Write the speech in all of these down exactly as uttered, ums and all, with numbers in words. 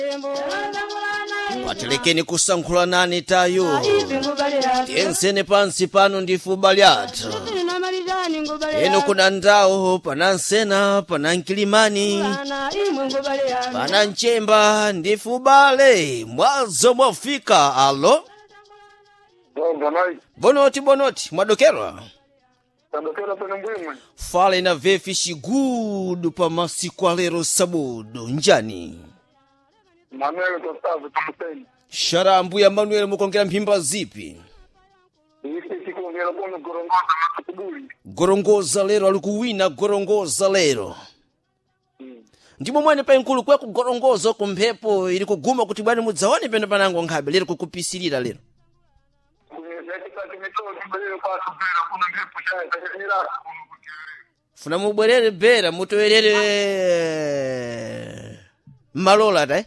Watelekeni kusankhula nani tayo tiyensene pansi pano ndifuba lyathu eno kuna ndawo pana nsena pana nkilimani pana nchemba ndifubale mwazo mwafika. Alo bonoti bonoti mwadokerwa fale na vefi shigudu pa masiku alero sabudu njani Manuel Gustavo Thompson. Sharambu ya Manuel mukongera mpimba zipi? Isi sikongera kono gorongoza makubuli. Gorongoza lero alikuwina gorongoza lero. Hmm. Ndimo mwane pa nkulu kwe kugorongoza kumphepo ili kuguma kuti bwana mudzaone peno panango nkhabe lero kukupisilira lero. Funa mubwerere bera mutowerere malola tai?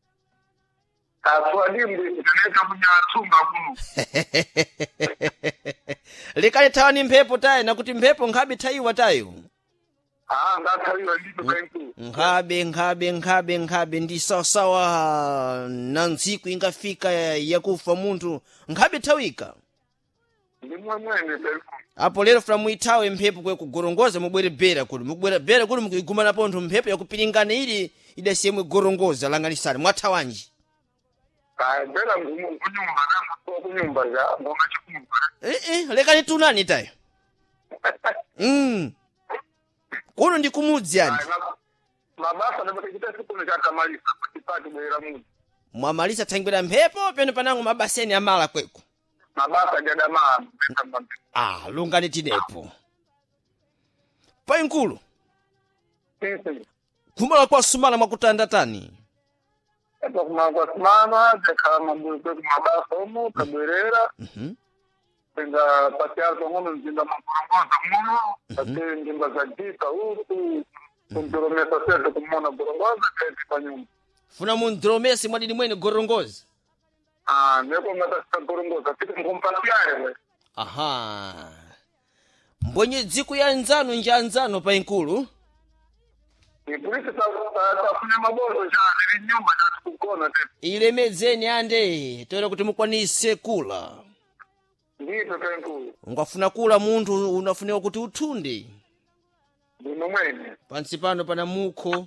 Likale tawani mphepo tayo na kuti mphepo nkhabe taiwa tayo. Ah, ndataiwa ndito penku. Nkhabe nkhabe nkhabe nkhabe ndi sawasawa na ntsiku ingafika yakufa munthu nkhabe tawika. Ndi mwemwene penku. Apo lero fra muitawe mphepo kwe kugorongoza mubwere bera kuli mubwera bera kuli mukigumana pontho mphepo yakupilingana ili idasiyemwe gorongoza langanisani mwathawanji. Kaibela ngumu kunyumba na kunyumba ya ngoma chikumba. Eh eh lekani tunani tayo. Mm. Kuno ndi kumudzi yani. Mabasa ndabakita siku nikamalisa kutipati bwera mu. Mwamalisa tangbera mphepo peno panango mabaseni amala kweko. Mabasa jadama. Ah, lungani tinepo. Pa nkulu. Sisi. Kumala kwa sumala mwakutandatani. Eto kuma kwa sumana, dekhala mabulu kweku mabasa omu, kabwerera. Mhm. Tenga pasiar kongono nzinda makurongoza muno, pati njimba za jita uku, kunturomesa seto kumona gorongoza, kati pa nyumba. Funa mundromesi mwadini mwene gorongoza? Ah, neko ngatasa gorongoza, kiti mkumpasiare we. Aha. Mbonye dziku ya nzano nja nzano pa nkulu? Ipolisi tafunya mabozo jani, nyumba jani kukona tepe. Ilemedzeni ande, toera kuti mukwanise kula. Ndito penku. Ngafuna kula munthu unafunika kuti uthunde. Ndino mwene. Pansi pano pana mukho.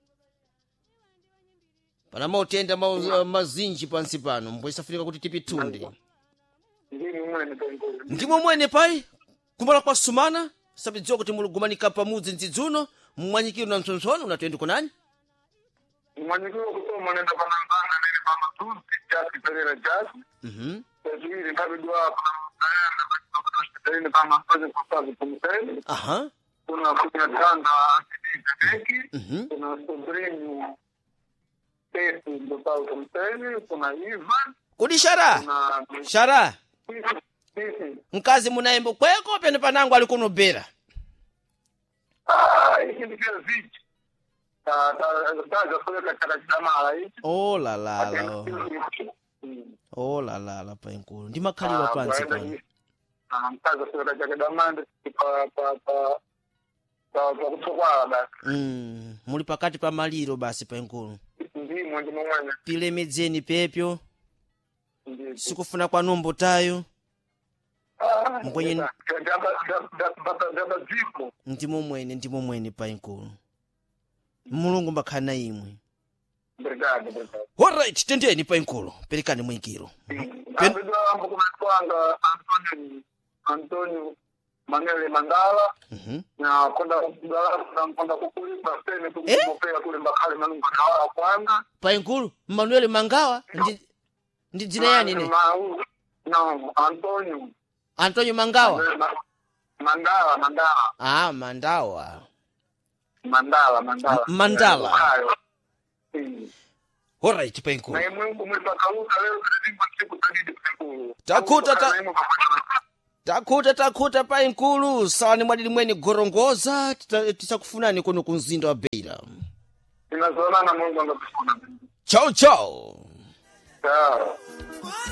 Pana mautenda ma, mazinji pansi pano, mboisafunika kuti tipithunde. Ndino mwene penku. Ndimo mwene pai? Kumala kwa sumana? Sabidziwa kuti mulugumanika pamudzi ndzidzuno, mmwanyikiro na msonsono unatwendi kunani? Mmwanyikiro kusoma nenda panangana nili pamatuzi, jasi perera jasi. Mhm. Tezuhiri kabidwa panangana, hospitalini kama soje kusazi kumseni. Aha. Kuna kunya tanda akidika beki. Mhm. Kuna sobrinho Tesu mbusau kumseni. Kuna Ivan. Kudi shara? Kuna... Shara? Sisi. Mkazi munaimbo kweko pene panango alikuno bera. Ah, hiki ndikia zichi. Ta, ta, ta, jafule kachara chidamala hiki. Oh la la la. Oh la la la pa nkulu. Ndi makhalira pansi pano. Ah, mkazi jafule kachara chidamala pa, pa, pa, pa, pa kutukwala basi. Mm, muli pakati pa maliro basi pa nkulu. Ndimo ndimo mwene. Tilemedzeni pepyo. Sikufuna kwa nombo tayo. Ah, Mkwenye... Daba, daba, daba ziko. Ndimo mwene, ndimo mwene pa nkulu. Mulungu mbakhana imwe. Brigade, brigade. Alright, tendeni pa nkulu. Perekani mwikiro. Abidwa ambo kumetwanga Antonio, Antonio Manele Mandala. Mhm. Na konda kudala na konda kukulipa sene kumopea kule mbakali manungu na wala kwanga. Pa nkulu, Manuel Mangawa ndi ndi dzina yani ne? No, Antonio. Antonio Mangawa. Mandala, Mandala. Ah, Mandawa. Mandala, Mandala. Mandala. Hmm. Alright, pa nkulu. Na yemwe kumulipaka uta leo kuzimba siku tadidi pengu. Takuta ta Takuta takuta pa nkulu, sawani mwadili mwene gorongoza, tisakufunani kuno kunzinda wa Beira. Inazonana Mungu angakufuna. Ciao ciao. Ciao.